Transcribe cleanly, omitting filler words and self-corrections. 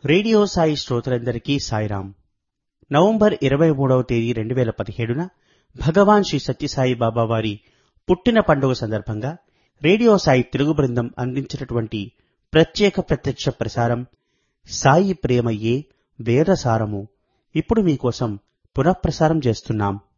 Radio Sai శ్రోతలందరికీ Sairam. November 23వ తేదీ 2017న భగవాన్ శ్రీ సత్యసాయి బాబా వారి పుట్టిన పండుగ సందర్భంగా రేడియో సాయి తెలుగు బృందం అందించినటువంటి ప్రత్యేక ప్రత్యక్ష ప్రసారం సాయి ప్రేమయ్యే వేదసారము ఇప్పుడు మీకోసం పునఃప్రసారం చేస్తున్నాం.